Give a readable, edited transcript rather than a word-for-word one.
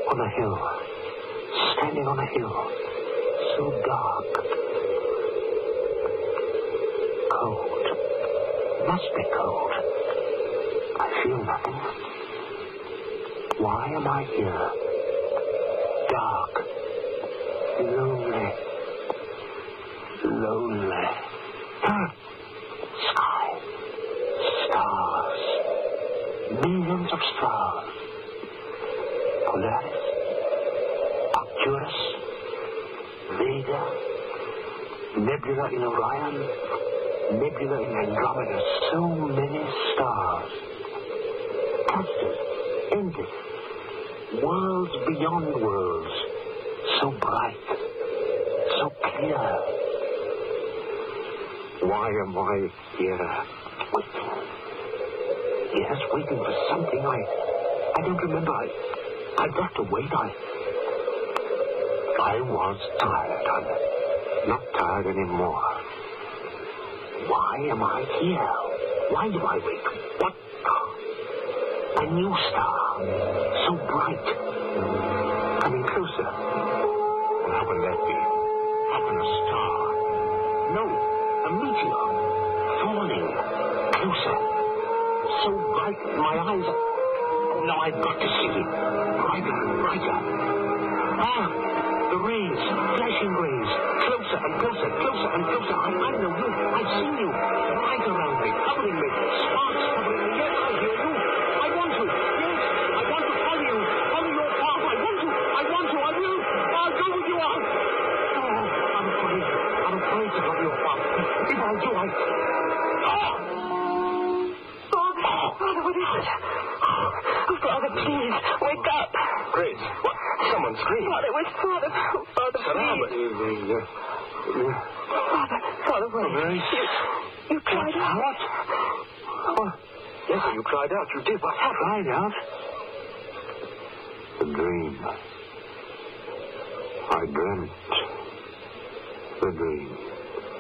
On a hill. Standing on a hill. So dark. Cold. Must be cold. I feel nothing. Why am I here? Dark. Lonely. Lonely. Sky. Stars. Millions of stars. Polaris. Arcturus. Vega. Nebula in Orion. Nebula in Andromeda. So many stars. Constant. Endless. Worlds beyond worlds. So bright. So clear. Why am I here? Waiting. Yes, waiting for something. I don't remember. I've got to wait. I was tired. I'm not tired anymore. Why am I here? Why do I wait? What? A new star. So bright. Coming closer. How can that be? How can a star? No, a meteor. Falling. Closer. So bright, my eyes are... Oh, now I've got to see it. Brighter and brighter. Ah, the rays, flashing rays. Closer and closer, closer and closer. I know you. I've seen you. Right around me, covering me. Sparks covering me. Yes, I hear you. I want to. Yes, I want to follow you. Follow your path. I want to. I will. I'll go with you out. Oh, I'm afraid to go your path. If I do, Father, what is it? Oh, Father, please, wake up. Grace, what? Someone screamed. Father, it was Father. Father, please. Father, what? Grace. You cried out. What? Oh, yes, you cried out. You did. What happened? Cried out? The dream. I dreamt the dream.